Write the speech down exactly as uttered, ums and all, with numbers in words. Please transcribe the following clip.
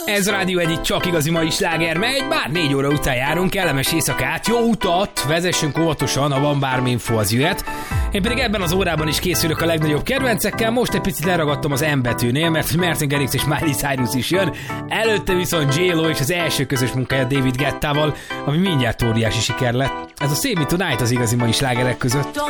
Ez a Rádió egyik csak igazi mai sláger megy, bár négy óra után járunk, kellemes éjszakát, jó utat, vezessünk óvatosan, ha van bármi info, az jöhet. Én pedig ebben az órában is készülök a legnagyobb kedvencekkel, most egy picit leragadtam az M betűnél, mert Martin Garrix és Miley Cyrus is jön, előtte viszont J-Lo és az első közös munkája David Guettával, ami mindjárt óriási siker lett. Ez a Save Me Tonight az igazi mai slágerek között.